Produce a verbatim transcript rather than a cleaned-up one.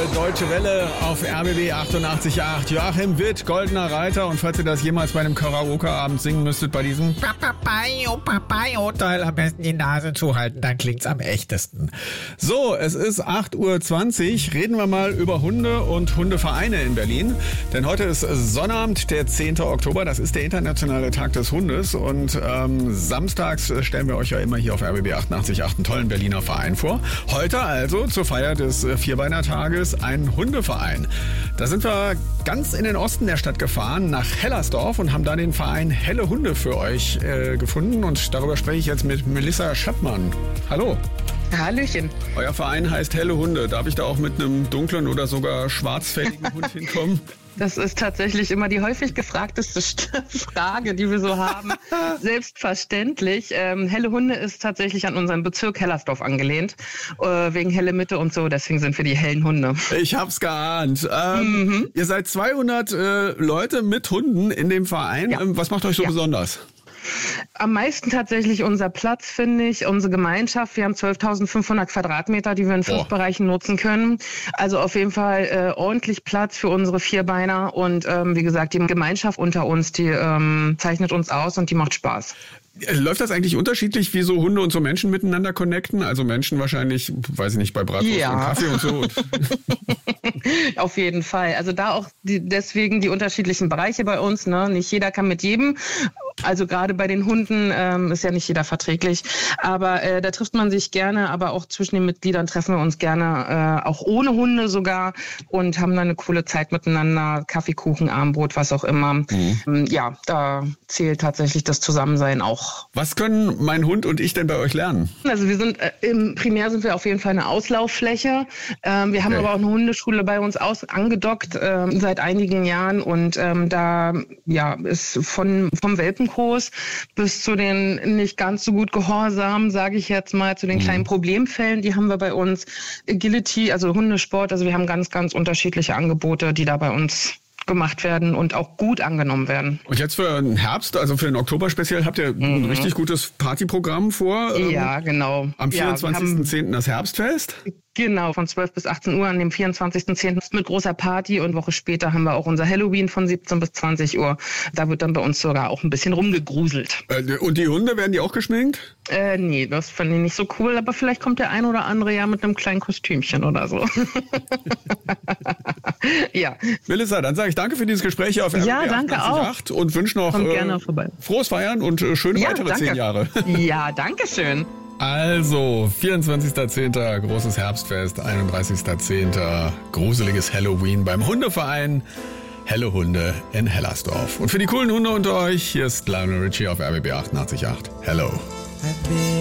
Deutsche Welle auf R B B achtundachtzig Komma acht. Joachim Witt, Goldener Reiter. Und falls ihr das jemals bei einem Karaoke-Abend singen müsstet, bei diesem Papapayo, Papayo Teil am besten die Nase zuhalten, dann klingt's am echtesten. So, es ist acht Uhr zwanzig. Reden wir mal über Hunde und Hundevereine in Berlin. Denn heute ist Sonnabend, der zehnte Oktober. Das ist der internationale Tag des Hundes. Und ähm, samstags stellen wir euch ja immer hier auf R B B achtundachtzig Komma acht einen tollen Berliner Verein vor. Heute also zur Feier des Vierbeiner-Tages ein Hundeverein. Da sind wir ganz in den Osten der Stadt gefahren, nach Hellersdorf, und haben da den Verein Helle Hunde für euch äh, gefunden. Und darüber spreche ich jetzt mit Melissa Schappmann. Hallo. Hallöchen. Euer Verein heißt Helle Hunde. Darf ich da auch mit einem dunklen oder sogar schwarzfälligen Hund hinkommen? Das ist tatsächlich immer die häufig gefragteste Frage, die wir so haben. Selbstverständlich. Ähm, Helle Hunde ist tatsächlich an unseren Bezirk Hellersdorf angelehnt, äh, wegen Helle Mitte und so. Deswegen sind wir die hellen Hunde. Ich hab's geahnt. Ähm, mhm. Ihr seid zweihundert äh, Leute mit Hunden in dem Verein. Ja. Ähm, was macht euch so ja. besonders? Am meisten tatsächlich unser Platz, finde ich, unsere Gemeinschaft. Wir haben zwölftausendfünfhundert Quadratmeter, die wir in fünf Boah. Bereichen nutzen können. Also auf jeden Fall äh, ordentlich Platz für unsere Vierbeiner. Und ähm, wie gesagt, die Gemeinschaft unter uns, die ähm, zeichnet uns aus und die macht Spaß. Läuft das eigentlich unterschiedlich, wie so Hunde und so Menschen miteinander connecten? Also Menschen wahrscheinlich, weiß ich nicht, bei Bratwurst ja. und Kaffee und so. Auf jeden Fall. Also da auch die, deswegen die unterschiedlichen Bereiche bei uns. Ne? Nicht jeder kann mit jedem. Also gerade bei den Hunden ähm, ist ja nicht jeder verträglich. Aber äh, da trifft man sich gerne. Aber auch zwischen den Mitgliedern treffen wir uns gerne, äh, auch ohne Hunde sogar. Und haben dann eine coole Zeit miteinander. Kaffee, Kuchen, Armbrot, was auch immer. Mhm. Ja, da zählt tatsächlich das Zusammensein auch. Was können mein Hund und ich denn bei euch lernen? Also wir sind, äh, im primär sind wir auf jeden Fall eine Auslauffläche. Ähm, wir haben okay. aber auch eine Hundeschule bei uns aus, angedockt äh, seit einigen Jahren. Und ähm, da ja, ist von, vom Welpenkurs bis zu den nicht ganz so gut Gehorsam, sage ich jetzt mal, zu den mhm. kleinen Problemfällen, die haben wir bei uns. Agility, also Hundesport, also wir haben ganz, ganz unterschiedliche Angebote, die da bei uns gemacht werden und auch gut angenommen werden. Und jetzt für den Herbst, also für den Oktober speziell, habt ihr mhm. ein richtig gutes Partyprogramm vor. Ja, genau. Am vierundzwanzigsten zehnten das Herbstfest? Genau, von zwölf bis achtzehn Uhr an dem vierundzwanzigsten zehnten mit großer Party, und eine Woche später haben wir auch unser Halloween von siebzehn bis zwanzig Uhr. Da wird dann bei uns sogar auch ein bisschen rumgegruselt. Äh, und die Hunde, werden die auch geschminkt? Äh, nee, das fand ich nicht so cool, aber vielleicht kommt der ein oder andere ja mit einem kleinen Kostümchen oder so. Ja. Melissa, dann sage ich danke für dieses Gespräch hier auf R B B ja, danke achtundachtzig Komma acht und wünsche noch äh, frohes Feiern und äh, schöne ja, weitere danke. zehn Jahre. Ja, danke schön. Also, vierundzwanzigsten zehnten großes Herbstfest, einunddreißigsten zehnten gruseliges Halloween beim Hundeverein Helle Hunde in Hellersdorf. Und für die coolen Hunde unter euch, hier ist Lionel Richie auf R B B achtundachtzig Komma acht. Hello.